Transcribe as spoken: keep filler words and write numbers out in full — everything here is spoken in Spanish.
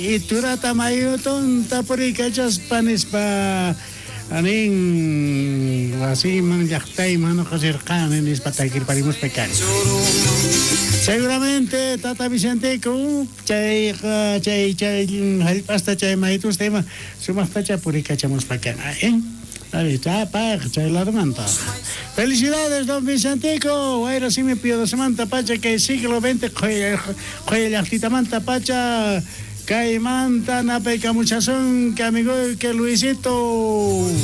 Y turata mayuton tapuricachas panes pa aning así man yaktay mano kasirkan en ispatakir parimos pecan. Seguramente Tata Vicentico chay chay chay hasta chay maitus tema sumasta chapuricachamos pecan, ¿eh? Ahí está, chay la demanda. Felicidades, don Vicentico. Ahora sí me pido Samantha Pacha que siglo veinte coye la manta Pacha. Caimanta, Nape, Camuchazón, que amigo, que Luisito.